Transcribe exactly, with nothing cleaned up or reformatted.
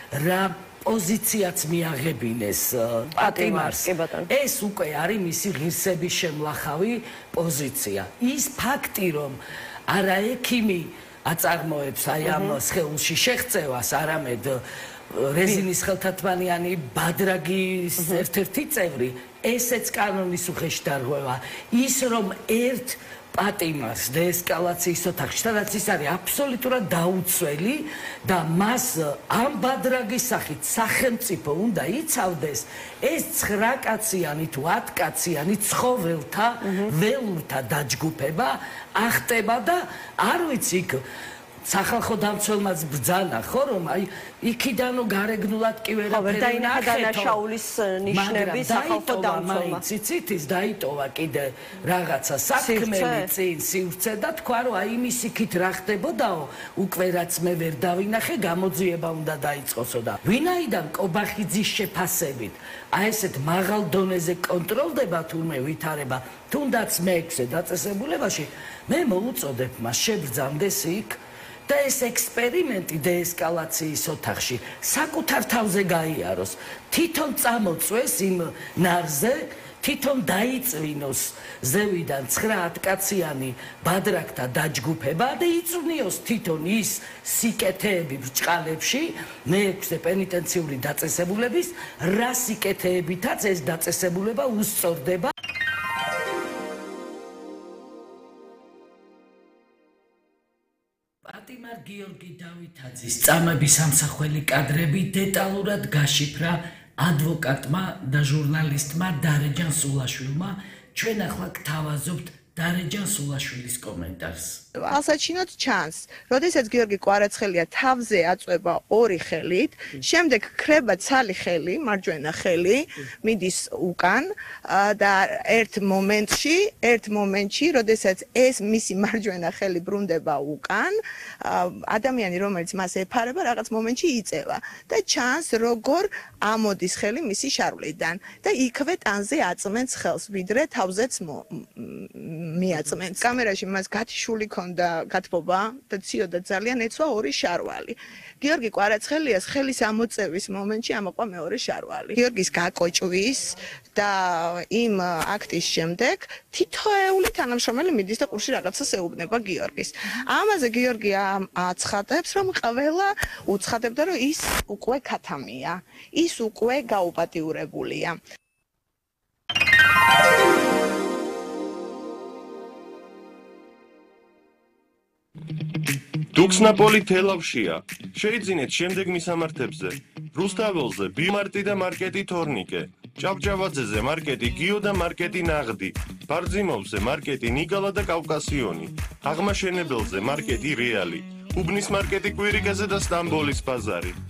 რა პოზიციაც მიაღებინეს პატიმარს. ეს უკვე არის მისი ღირსების შემლახავი პოზიცია. ის ფაქტი, რომ არა ექიმი აწარმოებს აი ამ სხეულში შეღწევას, არამედ რეზინის ხელთათმანიანი ბადრაგის ერთ-ერთი წევრი, ესეც კანონის უხეში დარღვევა. ის რომ ერთ პატიმარს დეესკალაციის ოთახში, სადაც ის არის აბსოლუტურად დაუცველი და მას ამ ბადრაგის სახით სახელმწიფო უნდა იცავდეს, ეს ცხრა კაციანი თუ ათ კაციანი ცხოველთა ველურთა დაჯგუფება ახტება და არ ვიცი იქ სახალხო დამცველმაც ბრძანა ხო რომ აი იქიდანო გარეგნულად კი ვერაფერი დანაშაულის ნიშნები სახალხო დამცველმა იცით ის დაიტოვა კიდე რაღაცა საქმელი წინ სივრცე და თქვა რომ აი იმის იქით რა ხდებოდაო უკვე რაც მე ვერ დავინახე გამოძიება უნდა დაიწყოსო და ვინაიდან კობახიძის შეფასებით აი ესეთ მაღალ დონეზე კონტროლდება თურმე ვითარება თუნდაც მეექვსე დაწესებულებაში მე მოუწოდებ მას შებრძანდეს იქ და ეს ექსპერიმენტი დეესკალაციის ოთახში საკუთარ თავზე გაიაროს. თვითონ წამოწვეს იმ ნარზე, თვითონ დაიწვინოს ზევიდან ცხრა ათკაციანი ბადრაგთა დაჯგუფება და იწვნიოს თვითონ ის სიკეთეები ბრჭყალებში, მეექვსე პენიტენციური დაწესებულების, რა სიკეთეებითაც ეს დაწესებულება უსწორდება. პატიმარ გიორგი დავითაძის წამების ამსახველი კადრები დეტალურად გაშიფრა ადვოკატმა და ჟურნალისტმა დარეჯან სულაშვილმა. ჩვენ ახლა გთავაზობთ დარეჯან სულაშვილის კომენტარს. ალსაჩინოდ ჩანს, როდესაც გიორგი კვარაცხელია თავზე აწვება ორი ხელით, შემდეგ ქრება ცალი ხელი, მარჯვენა ხელი, მიდის უკან და ერთ მომენტში, ერთ მომენტში, როდესაც ეს მისი მარჯვენა ხელი ბრუნდება უკან, ადამიანი, რომელიც მას ეფარება, რაღაც მომენტში იწევა და ჩანს, როგორ ამოდის ხელი მისი შარვლიდან და იქვე ტანზე აწმენს ხელს, ვიდრე თავზეც მიაწმენს. კამერაში მას გათიშული და გათბობა და ციოდა ძალიან ეცვა ორი შარვალი. გიორგი კვარაცხელიას ხელის ამოწევის მომენტში ამოყვა მეორე შარვალი. გიორგის გაკოჭვის და იმ აქტის შემდეგ თითოეული თანამშრომელი მიდის და ყურში რაღაცას ეუბნება გიორგის. ამაზე გიორგი აცხადებს, რომ ყველა უცხადებდა, რომ ის უკვე ქათამია, ის უკვე გაუპატიურებულია. დუქსნაპოლი თელავშია. შეიძინეთ შემდეგ მისამართებზე. რუსთაველზე ბიმარტი და მარკეტი თორნიკე. ჭავჭავაძეზე მარკეტი გიო და მარკეტი ნაღდი. ბარძიმოვზე მარკეტი ნიკალა და კავკასიონი. აღმაშენებელზე მარკეტი რეალი. უბნის მარკეტი კვირიკაზე და სტამბოლის ბაზარი.